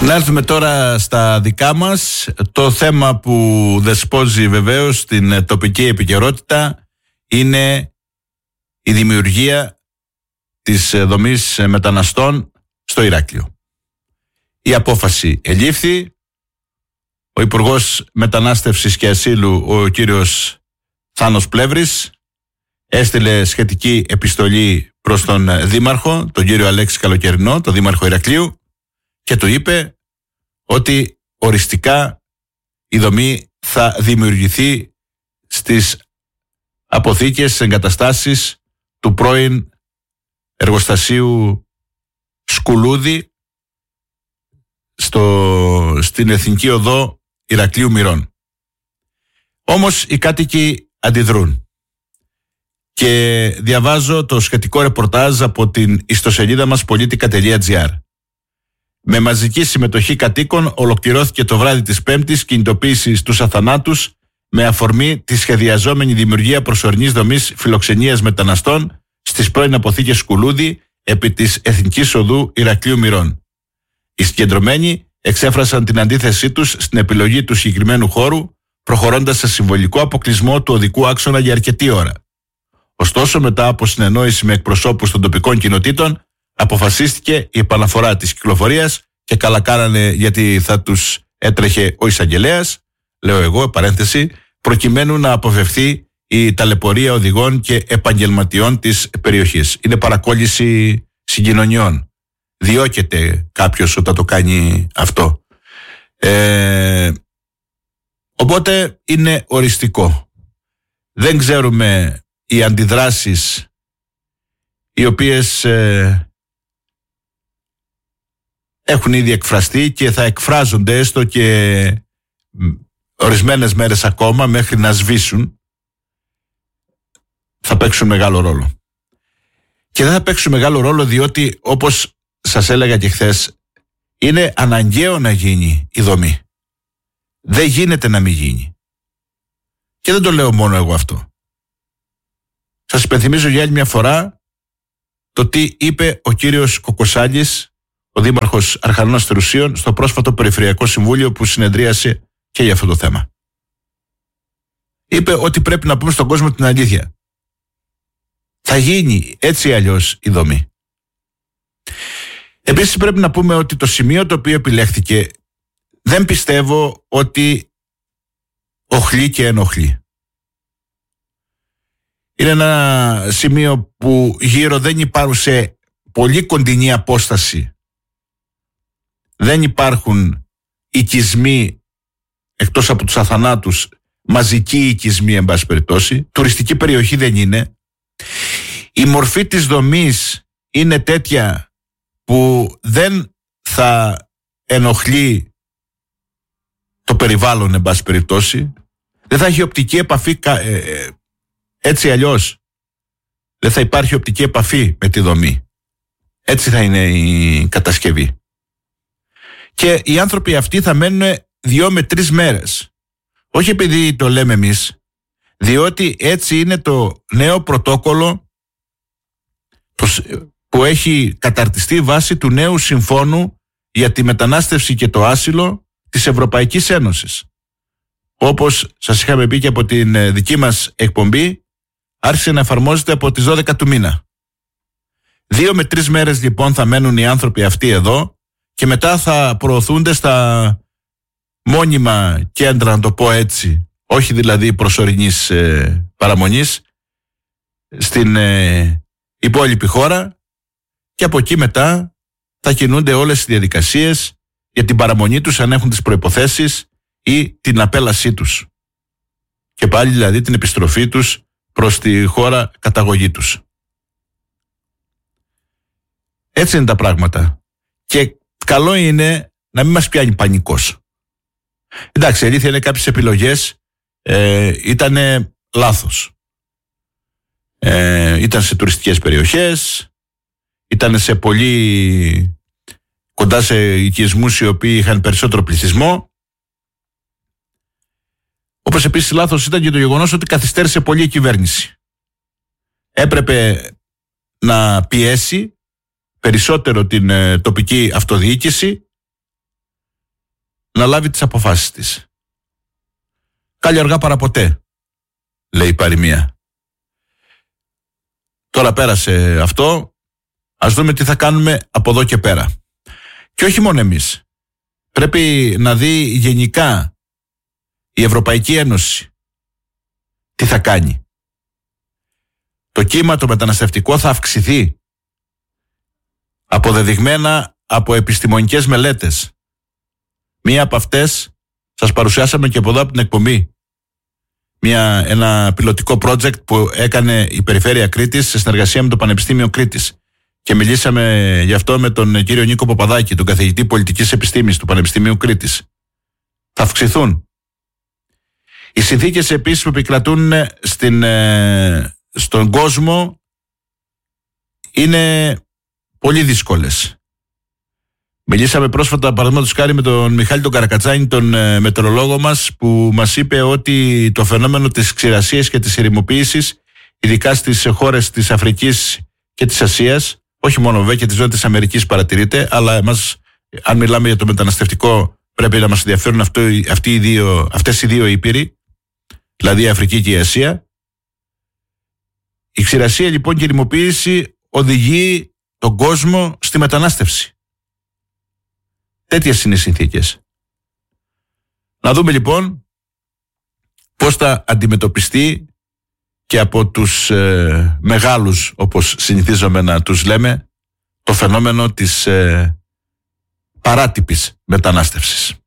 Να έρθουμε τώρα στα δικά μας. Το θέμα που δεσπόζει βεβαίως στην τοπική επικαιρότητα είναι η δημιουργία της δομής μεταναστών στο Ηράκλειο. Η απόφαση ελήφθη. Ο Υπουργός Μετανάστευσης και Ασύλου, ο κύριος Θάνος Πλεύρης, έστειλε σχετική επιστολή προς τον Δήμαρχο, τον κύριο Αλέξη Καλοκαιρινό, τον Δήμαρχο Ηρακλείου, και του είπε ότι οριστικά η δομή θα δημιουργηθεί στις αποθήκες, στις εγκαταστάσεις του πρώην εργοστασίου Σκουλούδη στην Εθνική Οδό Ηρακλείου Μυρών. Όμως οι κάτοικοι αντιδρούν και διαβάζω το σχετικό ρεπορτάζ από την ιστοσελίδα μας politica.gr. Με μαζική συμμετοχή κατοίκων ολοκληρώθηκε το βράδυ της Πέμπτης κινητοποίηση στους αθανάτους με αφορμή τη σχεδιαζόμενη δημιουργία προσωρινής δομής φιλοξενίας μεταναστών στις πρώην αποθήκες Σκουλούδη επί της Εθνικής Οδού Ηρακλείου Μυρών. Οι συγκεντρωμένοι εξέφρασαν την αντίθεσή τους στην επιλογή του συγκεκριμένου χώρου, προχωρώντας σε συμβολικό αποκλεισμό του οδικού άξονα για αρκετή ώρα. Ωστόσο, μετά από συνεννόηση με εκπροσώπους των τοπικών κοινοτήτων, αποφασίστηκε η επαναφορά της κυκλοφορίας και καλά κάνανε, γιατί θα τους έτρεχε ο εισαγγελέας, λέω εγώ, παρένθεση, προκειμένου να αποφευθεί η ταλαιπωρία οδηγών και επαγγελματιών της περιοχής. Είναι παρακόλληση συγκοινωνιών. Διώκεται κάποιος όταν το κάνει αυτό. Οπότε είναι οριστικό. Δεν ξέρουμε οι αντιδράσεις οι οποίες έχουν ήδη εκφραστεί και θα εκφράζονται έστω και ορισμένες μέρες ακόμα μέχρι να σβήσουν, θα παίξουν μεγάλο ρόλο. Και δεν θα παίξουν μεγάλο ρόλο διότι, όπως σας έλεγα και χθες, είναι αναγκαίο να γίνει η δομή. Δεν γίνεται να μην γίνει. Και δεν το λέω μόνο εγώ αυτό. Σας υπενθυμίζω για άλλη μια φορά το τι είπε ο κύριος Κοκοσάλης, ο Δήμαρχος Αρχανών Αστερουσίων, στο πρόσφατο Περιφερειακό Συμβούλιο που συνεδρίασε και για αυτό το θέμα. Είπε ότι πρέπει να πούμε στον κόσμο την αλήθεια. Θα γίνει έτσι ή αλλιώς η δομή. Επίσης πρέπει να πούμε ότι το σημείο το οποίο επιλέχθηκε δεν πιστεύω ότι οχλεί και ενοχλεί. Είναι ένα σημείο που γύρω δεν υπάρχουν, σε πολύ κοντινή απόσταση δεν υπάρχουν οικισμοί εκτός από τους αθανάτους, μαζικοί οικισμοί εν πάση περιπτώσει, τουριστική περιοχή δεν είναι. Η μορφή της δομής είναι τέτοια που δεν θα ενοχλεί το περιβάλλον εν πάση περιπτώσει, δεν θα έχει οπτική επαφή έτσι αλλιώς, δεν θα υπάρχει οπτική επαφή με τη δομή. Έτσι θα είναι η κατασκευή. Και οι άνθρωποι αυτοί θα μένουν 2 με 3 μέρες. Όχι επειδή το λέμε εμείς, διότι έτσι είναι το νέο πρωτόκολλο που έχει καταρτιστεί βάσει του νέου συμφώνου για τη μετανάστευση και το άσυλο της Ευρωπαϊκής Ένωσης. Όπως σας είχαμε πει και από την δική μας εκπομπή, άρχισε να εφαρμόζεται από τις 12 του μήνα. 2 με 3 μέρες λοιπόν θα μένουν οι άνθρωποι αυτοί εδώ και μετά θα προωθούνται στα μόνιμα κέντρα, να το πω έτσι, όχι δηλαδή προσωρινής παραμονής, στην υπόλοιπη χώρα, και από εκεί μετά θα κινούνται όλες οι διαδικασίες για την παραμονή τους αν έχουν τις προϋποθέσεις ή την απέλασή τους. Και πάλι δηλαδή την επιστροφή τους προς τη χώρα καταγωγή τους. Έτσι είναι τα πράγματα. Και καλό είναι να μην μας πιάνει πανικός. Εντάξει, αλήθεια είναι κάποιες επιλογές ήταν λάθος. Ήταν σε τουριστικές περιοχές, ήταν σε πολύ κοντά σε οικισμούς οι οποίοι είχαν περισσότερο πληθυσμό. Όπως επίσης λάθος ήταν και το γεγονός ότι καθυστέρησε πολύ η κυβέρνηση. Έπρεπε να πιέσει περισσότερο την τοπική αυτοδιοίκηση να λάβει τις αποφάσεις της. Καλή αργά παρά ποτέ, λέει η παροιμία. Τώρα πέρασε αυτό, ας δούμε τι θα κάνουμε από εδώ και πέρα. Και όχι μόνο εμείς. Πρέπει να δει γενικά η Ευρωπαϊκή Ένωση τι θα κάνει. Το κύμα το μεταναστευτικό θα αυξηθεί. Αποδεδειγμένα από επιστημονικές μελέτες. Μία από αυτές σας παρουσιάσαμε και από εδώ από την εκπομπή. Ένα πιλωτικό project που έκανε η Περιφέρεια Κρήτης σε συνεργασία με το Πανεπιστήμιο Κρήτης. Και μιλήσαμε γι' αυτό με τον κύριο Νίκο Παπαδάκη, τον καθηγητή πολιτικής επιστήμης του Πανεπιστημίου Κρήτης. Θα αυξηθούν. Οι συνθήκες επίσης που επικρατούν στον κόσμο είναι πολύ δύσκολες. Μιλήσαμε πρόσφατα, παραδείγματος χάρη, με τον Μιχάλη τον Καρακατσάνη, τον μετεωρολόγο μας, που μας είπε ότι το φαινόμενο της ξηρασίας και της ερημοποίησης, ειδικά στις χώρες της Αφρικής και της Ασίας, όχι μόνο βέβαια και τη ζώνη της Αμερικής παρατηρείται, αλλά αν μιλάμε για το μεταναστευτικό, πρέπει να μας ενδιαφέρουν αυτές οι δύο ήπειροι, δηλαδή η Αφρική και η Ασία. Η ξηρασία λοιπόν και η ερημοποίηση οδηγεί τον κόσμο στη μετανάστευση. Τέτοιες είναι οι συνθήκες. Να δούμε λοιπόν πώς θα αντιμετωπιστεί και από τους μεγάλους, όπως συνηθίζομαι να τους λέμε, το φαινόμενο της παράτυπης μετανάστευσης.